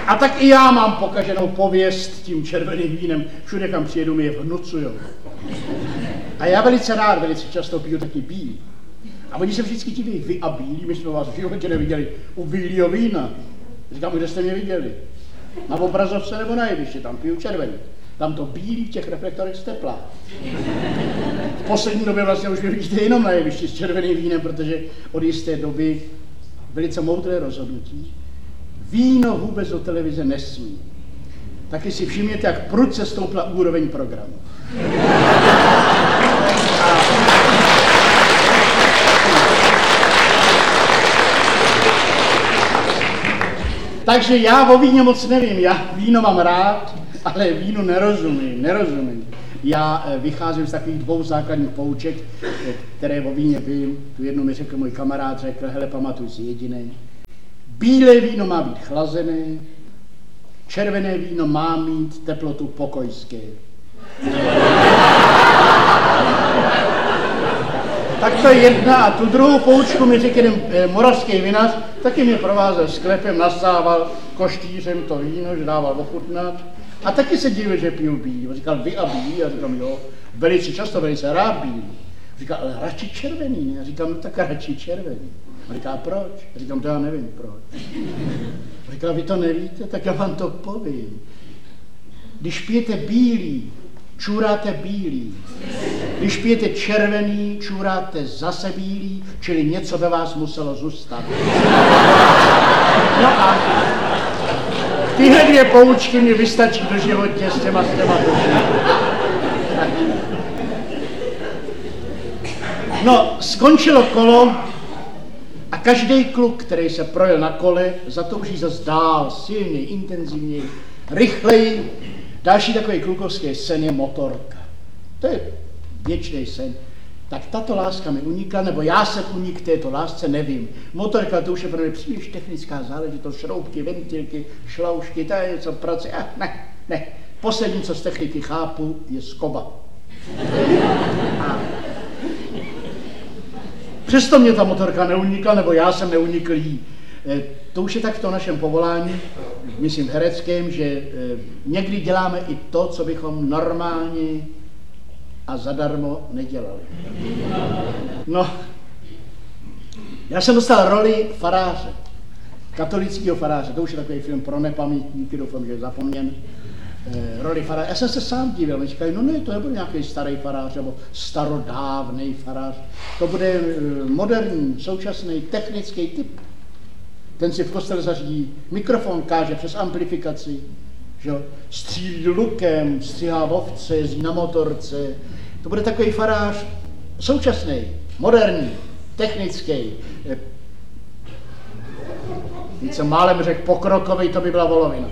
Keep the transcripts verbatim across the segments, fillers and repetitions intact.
A tak i já mám pokaženou pověst tím červeným vínem. Všude, kam přijedu, mi je vnucujou. A já velice rád, velice často piju taky bílý. A oni se vždycky diví, vy a bílý, my jsme vás v životě neviděli u bílýho vína. Říkám, kde jste mě viděli? Na obrazovce nebo na jevišti, tam piju červený. Tam to bílý v těch reflektorech steplá. V poslední době vlastně už mě vidíte jenom na jevišti s červeným vínem, protože od jisté doby velice moudré rozhodnutí. Víno vůbec do televize nesmí. Taky si všimněte, jak prudce stoupla úroveň programu. Takže já o víně moc nevím, já víno mám rád, ale vínu nerozumím, nerozumím. Já vycházím z takových dvou základních pouček, které o víně vím. Tu jednu mi řekl můj kamarád, řekl, hele, pamatuj si jediné. Bílé víno má být chlazené, červené víno má mít teplotu pokojské. Tak to je jedna a tu druhou poučku mi řekl jeden moravský vinař, taky mě provázel sklepem, nasával koštýřem to víno, že dával ochutnat. A taky se divil, že piju bílý. Říkal, vy a bílý? A říkám, jo, velice často, velice rád bílý. Říkal, ale radši červený, ne? A říkám, no tak radši červený. A říká, proč? A říkám, to já nevím, proč. A říkal, vy to nevíte? Tak já vám to povím. Když pijete bílý, čůráte bílý. Když pijete červený, čůráte zase bílý, čili něco ve vás muselo zůstat. No a tyhle dvě poučky mi vystačí do životě s těma s těma dušemi. No, skončilo kolo a každý kluk, který se projel na kole, zatouží zase dál, silněji, intenzivněji, rychleji. Další takový klukovský sen je motorka. To je věčný sen. Tak tato láska mi unikla, nebo já jsem unik této lásce, nevím. Motorka, to už je pro mě příliš technická záležitost, šroubky, ventilky, šloušky, to je něco pracuje. Ah, ne, ne. Poslední, co z techniky chápu, je skoba. A přesto mě ta motorka neunikla, nebo já jsem neunikl jí. E, to už je tak v tom našem povolání, myslím hereckém, že e, někdy děláme i to, co bychom normálně a zadarmo nedělali. No, já jsem dostal roli faráře, katolického faráře, to už je takový film pro nepamětníky, doufám, že je zapomněn. E, roli faráře. Já jsem se sám divil, mi říkali, no ne, to nebude nějaký starý farář, nebo starodávný farář, to bude e, moderní, současný, technický typ. Ten si v kostele zařídí mikrofon, káže přes amplifikaci, že? Střílí lukem, stříhá ovce, jezdí na motorce. To bude takový farář současný, moderní, technický. Víc jsem málem řekl pokrokový, to by byla volovina.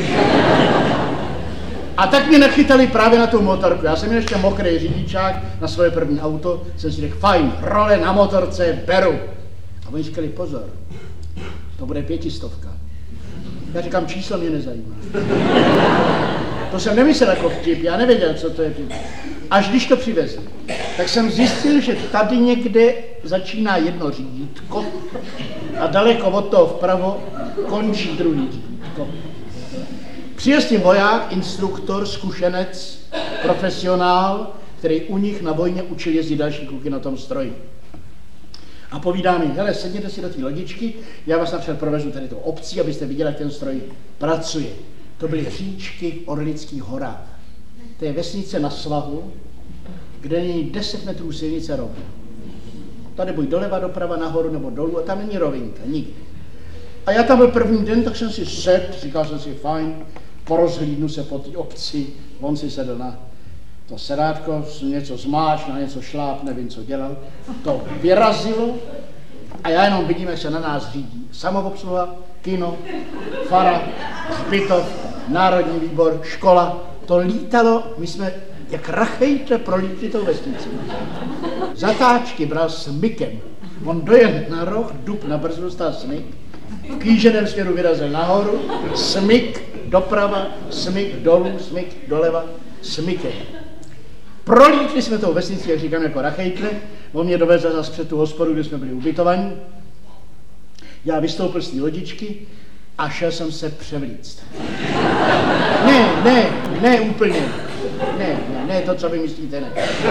A tak mě nachytali právě na tu motorku. Já jsem měl ještě mokrý řidičák na svoje první auto, jsem si řekl, fajn, role na motorce, beru. A oni říkali, pozor, to bude pětistovka. Já říkám, číslo mě nezajímá. To jsem nemyslel jako vtip, já nevěděl, co to je vtip. Až když to přivezli, tak jsem zjistil, že tady někde začíná jedno řídítko a daleko od toho vpravo končí druhý řídítko. Přijel s tím voják, instruktor, zkušenec, profesionál, který u nich na vojně učil jezdit další kluky na tom stroji. A povídá mi, hele, sedněte si do té lodičky, já vás napřed provezu tady tou obcí, abyste viděli, jak ten stroj pracuje. To byly říčky v Orlických horách. To je vesnice na svahu, kde není deset metrů silnice rovna. Tady buď doleva, doprava, nahoru nebo dolů a tam není rovinka, nikdy. A já tam byl první den, tak jsem si sedl, říkal jsem si, fajn, porozhlídnu se po té obci, on si sedl na to sedátko, něco zmáč, na něco šláp, nevím, co dělal. To vyrazilo a já jenom vidím, jak se na nás řídí. Samoobsluha, kino, fara, hřbitov, národní výbor, škola. To lítalo, my jsme jak rachejte prolítli tou vesnici. Zatáčky bral smykem. On dojel na roh, dub na brzdu, dostal smyk. V kýženém směru vyrazil nahoru, smyk doprava, smyk dolů, smyk doleva, smykem. Prolítli jsme tou vesnici, jak říkám, jako rachejtle. On mě dovezl zase před tu hospodu, kde jsme byli ubytovaní. Já vystoupil z té lodičky a šel jsem se převlíct. Ne, ne, ne úplně. Ne, ne, ne to, co vy myslíte, ne.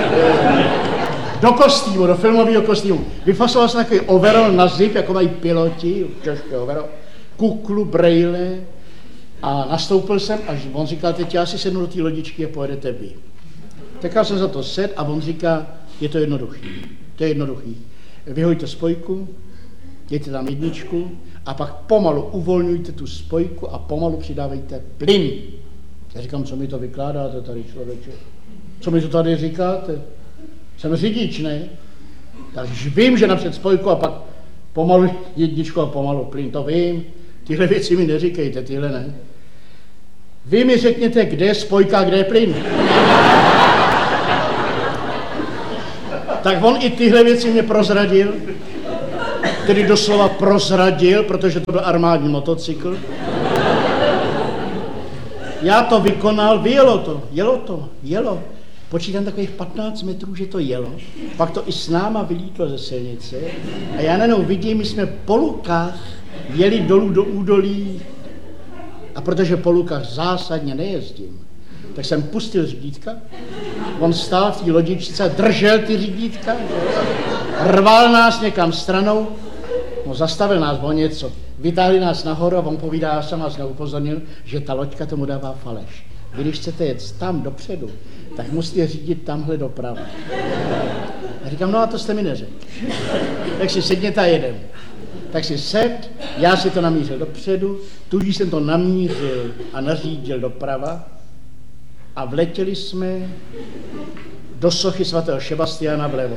Do kostýmu, do filmového kostýmu. Vyfasoval jsem takový overall na zip, jako mají piloti, těžký overall, kuklu, brejle a nastoupil jsem, až on říkal, teď já si sednu do té lodičky a pojedete vy. Tekal jsem za to set a on říká, je to jednoduchý, to je jednoduchý. Vyhoďte spojku, dejte tam jedničku a pak pomalu uvolňujte tu spojku a pomalu přidávejte plyn. Já říkám, co mi to vykládáte tady, člověče? Co mi to tady říkáte? Jsem řidič, ne? Takže vím, že napřed spojku a pak pomalu jedničku a pomalu plyn, to vím. Tyhle věci mi neříkejte, tyhle ne. Vy mi řekněte, kde je spojka a kde je plyn. Tak on i tyhle věci mě prozradil, tedy doslova prozradil, protože to byl armádní motocykl. Já to vykonal, vyjelo to, jelo to, jelo. Počítám takových patnáct metrů, že to jelo. Pak to i s náma vylítlo ze silnice. A já najednou vidím, my jsme po lukách jeli dolů do údolí. A protože po lukách zásadně nejezdím, tak jsem pustil řídítka. On stál v té lodičce, držel ty řídítka, rval nás někam stranou. No, zastavil nás o něco. Vytáhli nás nahoru a on povídá, já jsem vás neupozornil, že ta loďka tomu dává faleš. Vy, když chcete jet tam dopředu, tak musíte řídit tamhle doprava. A říkám, no a to jste mi neřekl. Tak si sedněte a jedem. Tak si sed, já si to namířil dopředu, tudíž jsem to namířil a nařídil doprava a vletěli jsme do sochy svatého Šebastiána vlevo.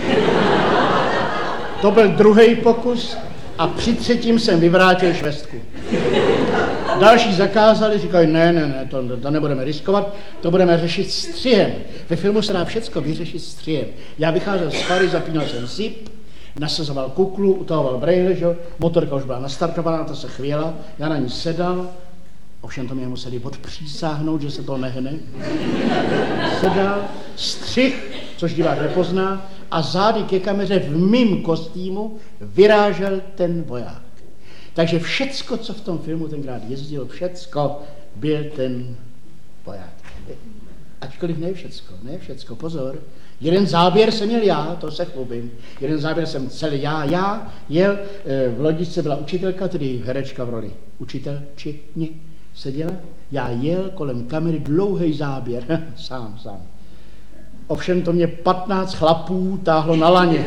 To byl druhý pokus a při třetím jsem vyvrátil švestku. Další zakázali, říkají, ne, ne, ne, to, to nebudeme riskovat, to budeme řešit střihem. Ve filmu se dá všecko vyřešit střihem. Já vycházel z fary, zapínal jsem zip, nasazoval kuklu, utahoval brejle, že? Motorka už byla nastartovaná, ta se chvěla, já na ní sedal, ovšem to mě museli odpřísáhnout, že se to nehne. Sedal, střih, což divák nepozná, a zády ke kameře v mým kostýmu vyrážel ten voják. Takže všecko, co v tom filmu tenkrát jezdilo, všecko byl ten voják. Ačkoliv ne všecko, ne všecko, pozor. Jeden záběr jsem měl já, to se chlubím. Jeden záběr jsem celý já, já jel, v lodičce byla učitelka, tedy herečka v roli učitelčiny seděla. Já jel kolem kamery, dlouhý záběr, sám, sám. Ovšem to mě patnáct chlapů táhlo na laně.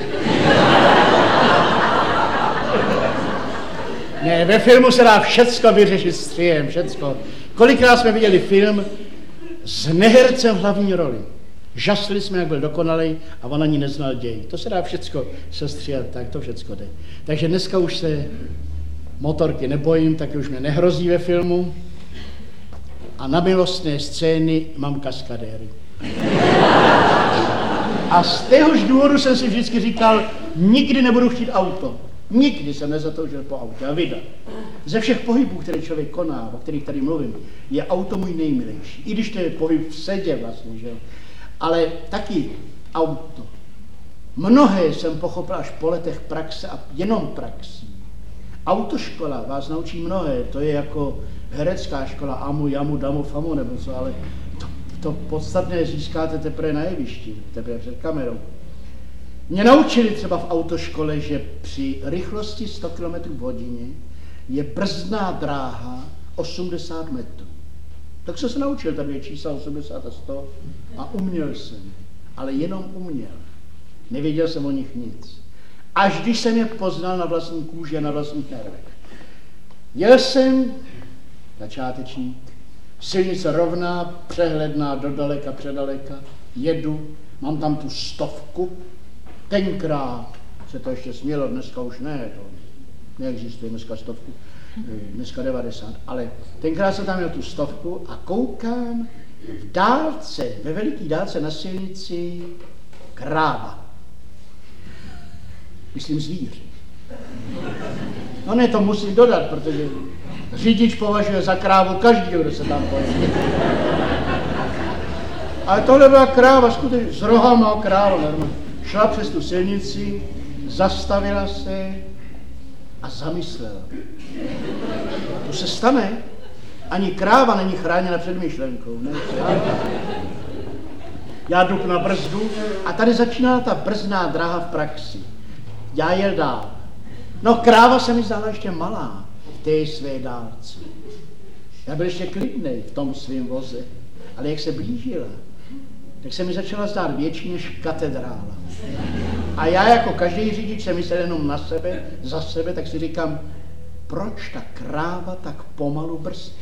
Ne, ve filmu se dá všecko vyřešit střihem, všecko. Kolikrát jsme viděli film s nehercem v hlavní roli. Žasli jsme, jak byl dokonalý a on ani neznal děj. To se dá všecko sestříhat, tak to všecko jde. Takže dneska už se motorky nebojím, taky už mě nehrozí ve filmu. A na milostné scény mám kaskadéry. A z téhož důvodu jsem si vždycky říkal, nikdy nebudu chtít auto. Nikdy jsem nezatoužil po autě a vydat. Ze všech pohybů, které člověk koná, o kterých tady mluvím, je auto můj nejmilejší. I když to je pohyb v sedě vlastně, že jo. Ale taky auto. Mnohé jsem pochopil až po letech praxe a jenom praxí. Autoškola vás naučí mnohé, to je jako herecká škola, amu, jamu, damu, famu nebo co, ale to, to podstatné získáte teprve na jevišti, teprve před kamerou. Mě naučili třeba v autoškole, že při rychlosti sto kilometrů v hodině je brzdná dráha osmdesát metrů. Tak jsem se naučil ta dvě čísla osmdesát a sto a uměl jsem, ale jenom uměl. Nevěděl jsem o nich nic. Až když jsem je poznal na vlastní kůži a na vlastních nervech. Jel jsem, začátečník, silnice rovná, přehledná, dodaleka, předaleka, jedu, mám tam tu stovku, tenkrát se to ještě smělo, dneska už ne, to neexistuje dneska stovku, dneska devadesát, ale tenkrát jsem tam měl tu stovku a koukám v dálce, ve veliký dálce na silnici kráva. Myslím zvíře. No ne, to musím dodat, protože řidič považuje za krávu každý, kdo se tam pojeví. Ale tohle byla kráva, skutečně s rohama kráva, normálně. Šla přes tu silnici, zastavila se a zamyslela. To se stane. Ani kráva není chráněna před myšlenkou. Ne? Já jdu na brzdu a tady začíná ta brzdná dráha v praxi. Já jel dál. No kráva se mi zdála ještě malá v té své dálce. Já byl ještě klidnej v tom svém voze, ale jak se blížila, tak se mi začala zdát větší než katedrála. A já jako každý řidič jsem myslel jenom na sebe, za sebe, tak si říkám, proč ta kráva tak pomalu brzdí?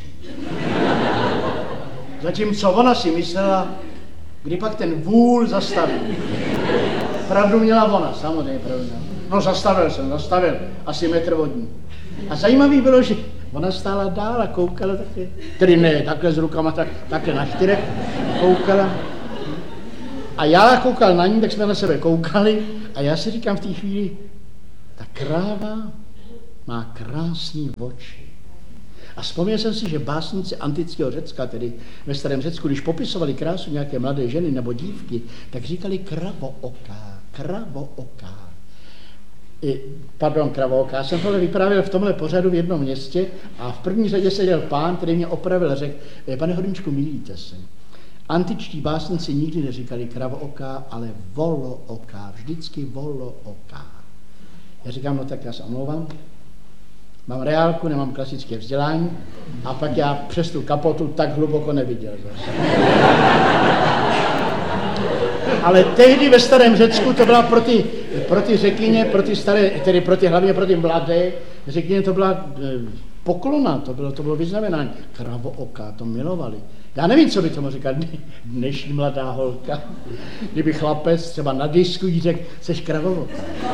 Zatímco ona si myslela, kdy pak ten vůl zastaví. Pravdu měla ona, samozřejmě pravdu měla. No zastavil jsem, zastavil, asi metr od ní. A zajímavý bylo, že ona stála dál a koukala taky, tedy ne, takhle s rukama, tak, takhle na čtyřech koukala. A já koukal na ní, tak jsme na sebe koukali a já si říkám v té chvíli, ta kráva má krásný oči. A vzpomněl jsem si, že básníci antického Řecka, tedy ve starém Řecku, když popisovali krásu nějaké mladé ženy nebo dívky, tak říkali kravooká, kravooká. I, pardon, kravooká. Já jsem tohle vyprávěl v tomhle pořadu v jednom městě a v první řadě seděl pán, který mě opravil, řekl, pane Horníčku, milíte se. Antičtí básníci nikdy neříkali kravooká, ale volooká, vždycky volooká. Já říkám, no tak já se omlouvám, mám reálku, nemám klasické vzdělání a pak já přes tu kapotu tak hluboko neviděl zase. Ale tehdy ve starém Řecku to byla pro ty, pro ty řekyně, pro ty staré, tedy pro ty, hlavně pro ty mladé řekyně to byla poklona, to bylo, to bylo vyznamenání. Kravooká, to milovali. Já nevím, co by tomu říkal dnešní mladá holka, kdyby chlapec třeba na disku jí řekl, seš kravooká.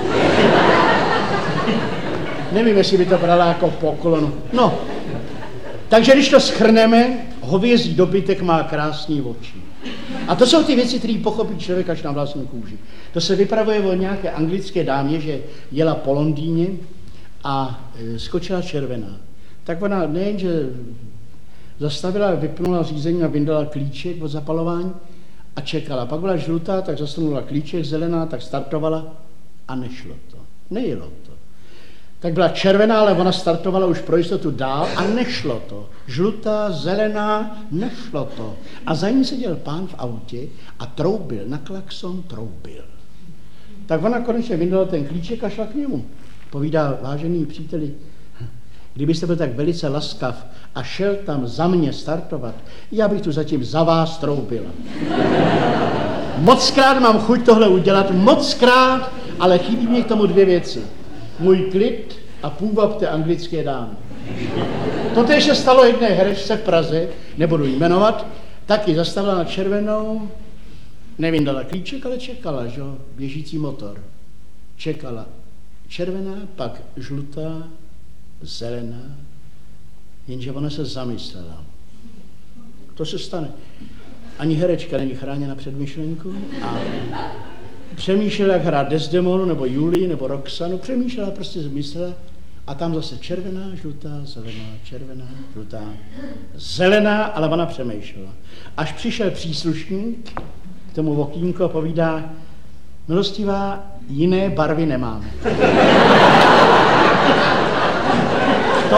Nevím, jestli by to brala jako poklonu. No, takže když to shrneme, hovězí dobytek má krásný oči. A to jsou ty věci, které pochopí člověk až na vlastní kůži. To se vypravuje o nějaké anglické dámě, že jela po Londýně a e, skočila červená. Tak ona nejenže zastavila, vypnula řízení a vyndala klíček od zapalování a čekala. Pak byla žlutá, tak zasunula klíček, zelená, tak startovala a nešlo to. Nejelo to. Tak byla červená, ale ona startovala už pro jistotu dál a nešlo to. Žlutá, zelená, nešlo to. A za ní seděl pán v autě a troubil, na klakson troubil. Tak ona konečně vyndala ten klíček a šla k němu. Povídá, vážený příteli, kdybyste byl tak velice laskav a šel tam za mě startovat, já bych tu zatím za vás troubila. Mockrát mám chuť tohle udělat, mockrát, ale chybí mě k tomu dvě věci. Můj klid a půvab té anglické dámy. Totéž se stalo jedné herečce v Praze, nebudu jmenovat, taky zastavila na červenou, nevyndala klíček, ale čekala, že jo, běžící motor. Čekala červená, pak žlutá, zelená, jenže ona se zamyslela. To se stane. Ani herečka není chráněna před myšlenkou a přemýšlela, jak hrát Desdemonu, nebo Julii, nebo Roxanu, přemýšlela, prostě zmyslela a tam zase červená, žlutá, zelená, červená, žlutá, zelená, ale ona přemýšlela. Až přišel příslušník k tomu okýnku a povídá, milostivá, jiné barvy nemáme. To...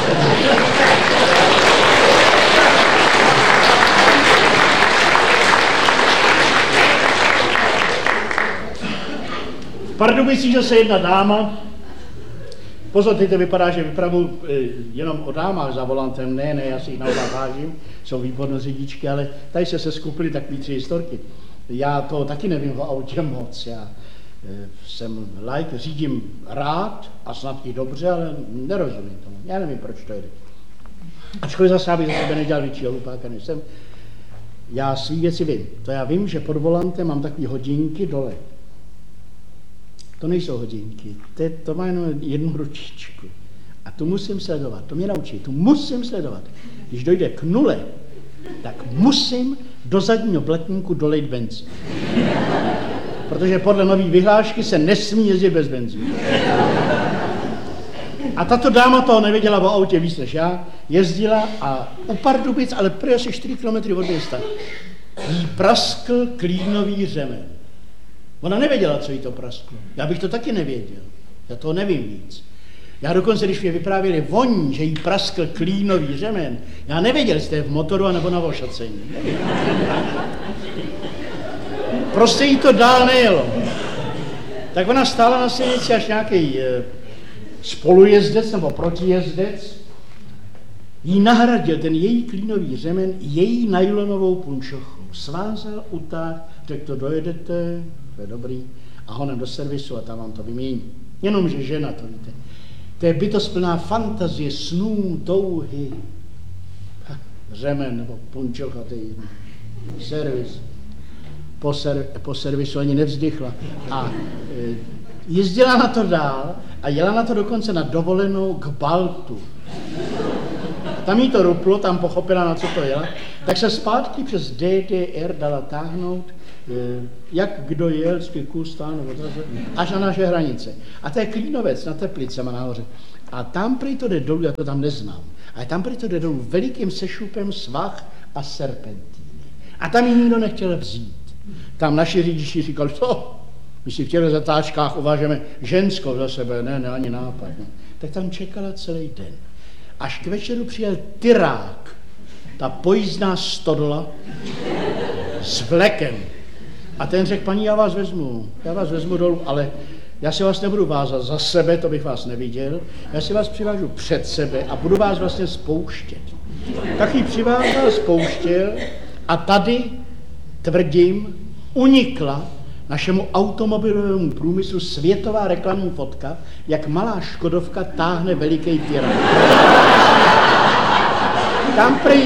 V Pardubicích, že se jedna dáma, pozor, teď to vypadá, že vypravu jenom o dámách za volantem, ne, ne, já si jich naopak vážím, jsou výborné řidičky, ale tady se seskupily takový tři historky. Já to taky nevím o autě moc, já jsem like, řídím rád a snad i dobře, ale nerozumím tomu, já nevím, proč to jde. Ačkoliv zase bych za sebe nedělal většího hlupáka, než jsem, já svý věci vím. To já vím, že pod volantem mám takové hodinky dole. To nejsou hodinky, to, to má jenom jednu ručičku. A tu musím sledovat, to mě naučí, tu musím sledovat. Když dojde k nule, tak musím do zadního blatníku dolejt benzín. Protože podle nové vyhlášky se nesmí jezdit bez benzínu. A tato dáma toho nevěděla o autě víc než já, jezdila a u Pardubic, ale prý asi čtyři kilometry od města, jí praskl klínový řemen. Ona nevěděla, co jí to prasklo. Já bych to taky nevěděl. Já toho nevím víc. Já dokonce, když mě vyprávěli voní, že jí praskl klínový řemen, já nevěděl, jestli je v motoru anebo na ošacení. Prostě jí to dál nejelo. Tak ona stála na silnici, až nějaký e, spolujezdec nebo protijezdec jí nahradil ten její klínový řemen její nailonovou punčochou. Svázal, utáhl, řekl to dojedete, to je dobrý, a honem do servisu a tam vám to vymění. Jenomže žena, to víte, to je bytost plná fantazie, snů, touhy. Ha, řemen nebo punčocha, to je jedno. Servis. Po, ser, po servisu ani nevzdychla. A e, jezdila na to dál a jela na to dokonce na dovolenou k Baltu. Tam jí to ruplo, tam pochopila, na co to jela, tak se zpátky přes D D R dala táhnout, e, jak kdo jel, z Kustán, až na naše hranice. A to je Klínovec na Teplicema nahoře. A tam prý to jde dolů, já to tam neznám, ale tam prý to jde dolů velikým sešupem svah a serpentíny. A tam ji nikdo nechtěl vzít. Tam naši řidiči říkali, co? My si v těchto zatáčkách uvážeme ženskou za sebe, ne, ne, ani nápad. Ne. Tak tam čekala celý den. Až k večeru přijel tyrák, ta pojízdná stodola s vlekem. A ten řekl, paní, já vás vezmu, já vás vezmu dolů, ale já si vás nebudu vázat za sebe, to bych vás neviděl, já si vás přivážu před sebe a budu vás vlastně spouštět. Tak ji přivázal, spouštěl a tady, tvrdím, unikla našemu automobilovému průmyslu světová reklamní fotka, jak malá Škodovka táhne veliký tyrák. Tam prý,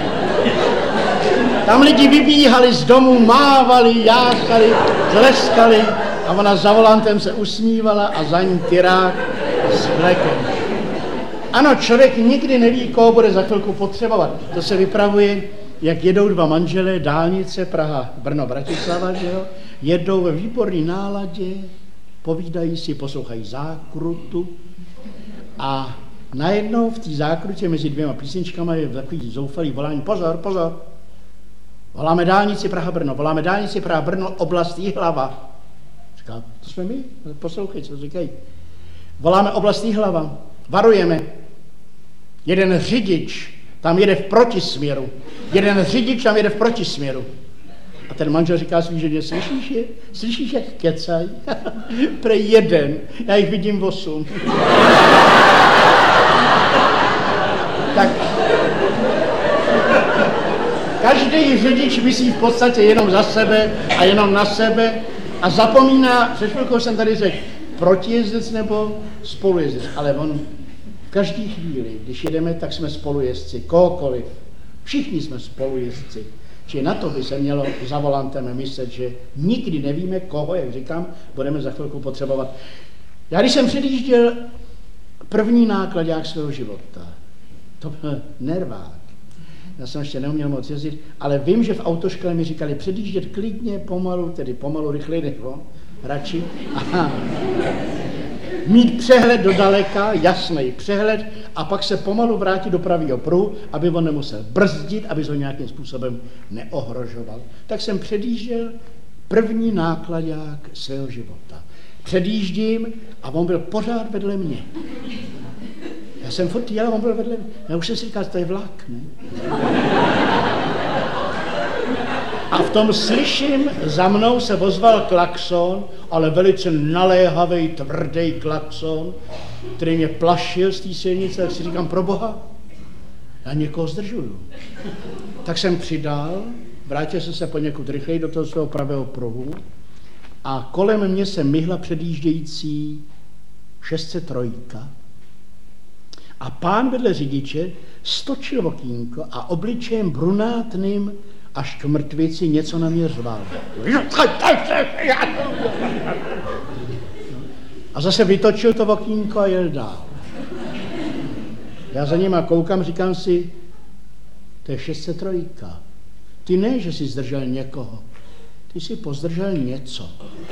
tam lidi vybíhali z domu, mávali, jásali, tleskali a ona za volantem se usmívala a za ní tyrák s vlekem. Ano, člověk nikdy neví, koho bude za chvilku potřebovat. To se vypravuje, jak jedou dva manželé, dálnice Praha, Brno, Bratislava, že jo? Jedou ve výborné náladě, povídají si, poslouchají zákrutu a najednou v té zákrutě mezi dvěma písničkama je takový zoufalý volání, pozor, pozor, voláme dálnici Praha-Brno, voláme dálnici Praha-Brno, oblast Jihlava. Říká, to jsme my, poslouchej, co říkají. Voláme oblast Jihlava, varujeme, jeden řidič tam jede v protisměru, jeden řidič tam jede v protisměru. A ten manžel říká svý ženě, slyšíš je? Slyšíš, jak kecaj? Prej jeden, já jich vidím osm. Tak každý řidič myslí v podstatě jenom za sebe a jenom na sebe a zapomíná, před chvilkou jsem tady řekl, protijezdec nebo spolujezdec, ale on v každé chvíli, když jedeme, tak jsme spolujezdci, kohokoliv. Všichni jsme spolujezdci. Čili na to by se mělo za volantem myslet, že nikdy nevíme, koho, jak říkám, budeme za chvilku potřebovat. Já když jsem předjížděl první nákladák svého života, to byl nervák. Já jsem ještě neuměl moc jezdit, ale vím, že v autoškole mi říkali předjíždět klidně, pomalu, tedy pomalu, rychleji než on, radši. Aha. Mít přehled do daleka, jasný přehled, a pak se pomalu vrátit do pravýho pruhu, aby on nemusel brzdit, aby se ho nějakým způsobem neohrožoval. Tak jsem předjížděl první nákladák svého života. Předjíždím a on byl pořád vedle mě. Já jsem furt jel a on byl vedle mě. Já už jsem si říkal, to je vlak, ne? A v tom slyším, za mnou se ozval klakson, ale velice naléhavý, tvrdý klakson, který mě plašil z té silnice, tak si říkám, pro Boha, já někoho zdržuju. Tak jsem přidal, vrátil jsem se poněkud rychleji do toho svého pravého pruhu a kolem mě se myhla předjíždějící šest set tři a pán vedle řidiče stočil okýnko a obličejem brunátným až k mrtvici něco na mě řval. A zase vytočil to okýnko a jel dál. Já za nima koukám, říkám si, to je šest set tři. Ty ne, že jsi zdržel někoho, ty jsi pozdržel něco.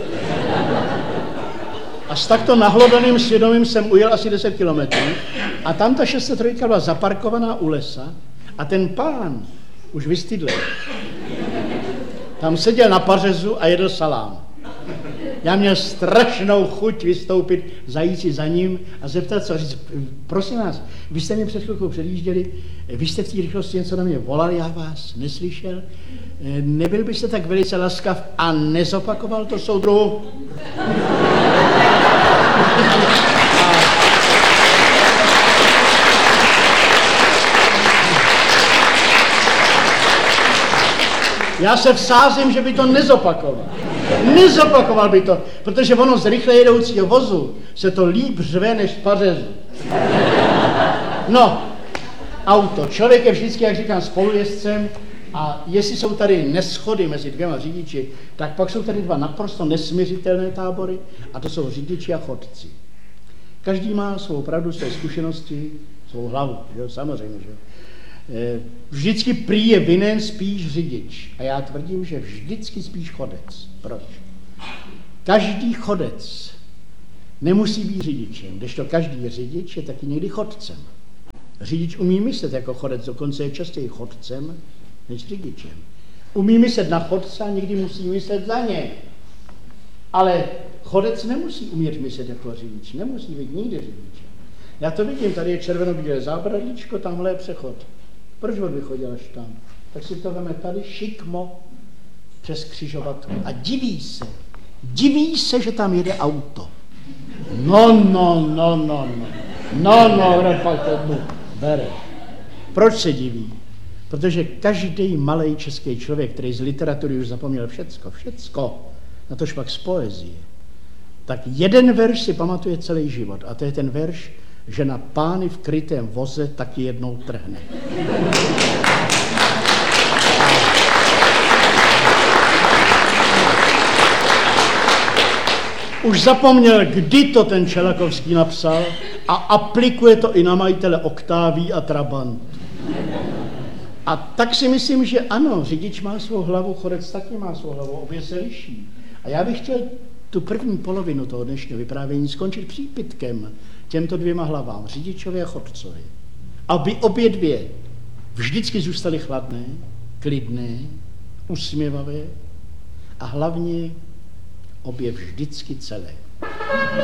A s takto nahlodaným svědomím jsem ujel asi deset kilometrů a tam ta šest set tři byla zaparkovaná u lesa a ten pán už vystydlel. Tam seděl na pařezu a jedl salám. Já měl strašnou chuť vystoupit, zajít si za ním a zeptat se a říct, prosím vás, vy jste mě před chvilkou předjížděli, vy jste v té rychlosti něco na mě volali, já vás neslyšel, nebyl byste tak velice laskav a nezopakoval to soudruhu? Já se vsázím, že by to nezopakoval. Nezopakoval by to, protože ono z rychle jedoucího vozu se to líp řve než z pařezu. No, auto. Člověk je vždycky, jak říkám, spolujezdcem a jestli jsou tady neschody mezi dvěma řidiči, tak pak jsou tady dva naprosto nesmiřitelné tábory a to jsou řidiči a chodci. Každý má svou pravdu, své zkušenosti, svou hlavu, že jo, samozřejmě, že jo. Vždycky prý je vinen spíš řidič. A já tvrdím, že vždycky spíš chodec. Proč? Každý chodec nemusí být řidičem, kdežto každý řidič je taky někdy chodcem. Řidič umí myslet jako chodec, dokonce je častěji chodcem než řidičem. Umí myslet na chodce a někdy musí myslet za ně. Ale chodec nemusí umět myslet jako řidič, nemusí být nikdy řidičem. Já to vidím, tady je červeno-bílé zábradlíčko, tamhle je přechod. Proč on vychodil až tam? Tak si to veme tady šikmo přes křižovatku a diví se. Diví se, že tam jede auto. No, no, no, no, no. No, no, kde pak to bere. Proč se diví? Protože každý malej český člověk, který z literatury už zapomněl všecko, všecko, na tož pak z poezie, tak jeden verš si pamatuje celý život a to je ten verš, že na pány v krytém voze taky jednou trhne. Už zapomněl, kdy to ten Čelakovský napsal a aplikuje to i na majitele Oktáví a Trabant. A tak si myslím, že ano, řidič má svou hlavu, chodec taky má svou hlavu, obě se liší. A já bych chtěl tu první polovinu toho dnešního vyprávění skončit přípitkem těmto dvěma hlavám, řidičovi a chodcovi. Aby obě dvě vždycky zůstaly chladné, klidné, usměvavé a hlavně obě vždycky celé.